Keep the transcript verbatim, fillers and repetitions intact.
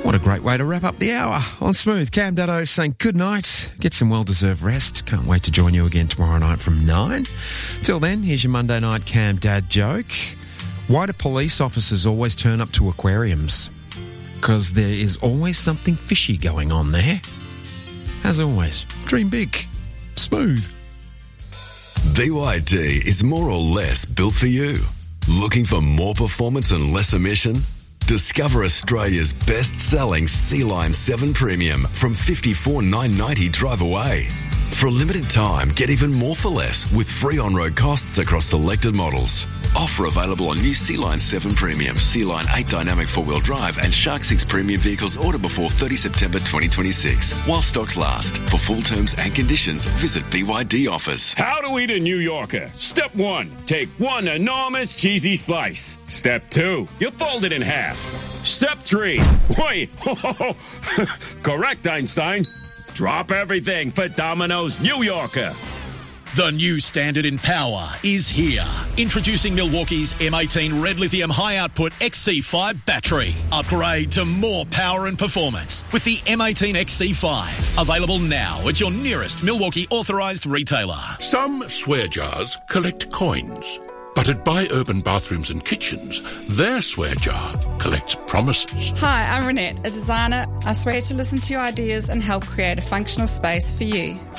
What a great way to wrap up the hour on Smooth. Cam Daddo saying good night. Get some well-deserved rest. Can't wait to join you again tomorrow night from nine. Till then, here's your Monday night Cam Dad joke. Why do police officers always turn up to aquariums? Because there is always something fishy going on there. As always, dream big. Smooth. B Y D is more or less built for you. Looking for more performance and less emission? Discover Australia's best-selling Sea Line seven Premium from fifty-four thousand nine hundred ninety dollars drive away. For a limited time, get even more for less with free on-road costs across selected models. Offer available on new Sea Line seven Premium, Sea Line eight Dynamic four-wheel drive and Shark six Premium vehicles ordered before thirtieth September twenty twenty-six. While stocks last. For full terms and conditions, visit B Y D Offers. How to eat a New Yorker. Step one, take one enormous cheesy slice. Step two, you fold it in half. Step three, wait, correct, Einstein. Drop everything for Domino's New Yorker. The new standard in power is here. Introducing Milwaukee's M eighteen Red Lithium High Output X C five battery. Upgrade to more power and performance with the M eighteen X C five. Available now at your nearest Milwaukee authorised retailer. Some swear jars collect coins. But at Buy Urban Bathrooms and Kitchens, their swear jar collects promises. Hi, I'm Renette, a designer. I swear to listen to your ideas and help create a functional space for you.